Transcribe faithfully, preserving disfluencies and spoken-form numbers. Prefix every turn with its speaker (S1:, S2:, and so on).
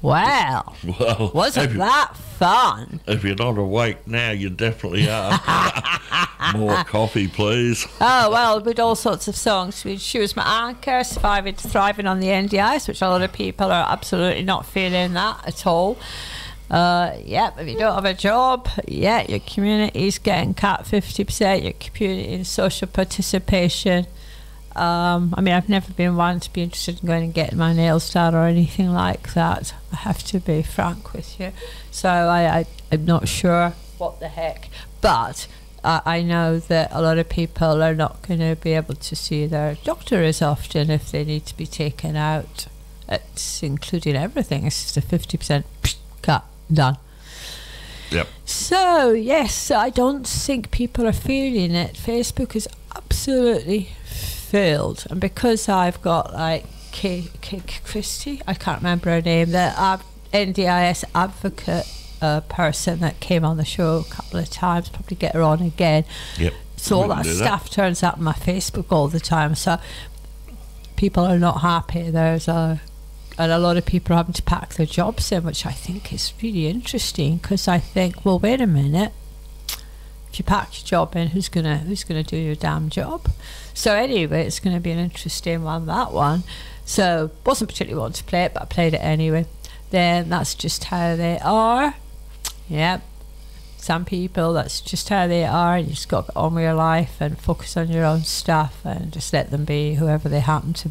S1: Well,
S2: Well,
S1: wasn't
S2: if,
S1: that fun?
S2: if you're not awake now, you definitely are. More coffee, please.
S1: Oh, well, with all sorts of songs. We She Was My Anchor, Surviving, Thriving on the N D I S, which a lot of people are absolutely not feeling that at all. Uh, yeah, if you don't have a job, yeah, your community's getting cut fifty percent, your community and social participation. Um, I mean, I've never been one to be interested in going and getting my nails done or anything like that. I have to be frank with you. So I, I, I'm not sure what the heck. But uh, I know that a lot of people are not going to be able to see their doctor as often if they need to be taken out. It's including everything. It's just a fifty percent cut, done.
S2: Yep.
S1: So, yes, I don't think people are feeling it. Facebook is absolutely filled. And because I've got, like, Kay, Kay Christie, I can't remember her name, the uh, N D I S advocate uh, person that came on the show a couple of times, probably get her on again.
S2: Yep.
S1: So all that stuff that. turns up on my Facebook all the time. So people are not happy. There's a... And a lot of people are having to pack their jobs in, which I think is really interesting, because I think, well, wait a minute. If you pack your job in, who's gonna who's gonna do your damn job? So anyway, it's going to be an interesting one, that one. So wasn't particularly wanting to play it, but I played it anyway. Then That's Just How They Are. Yep. Some people, that's just how they are. You just got to get on with your life and focus on your own stuff and just let them be whoever they happen to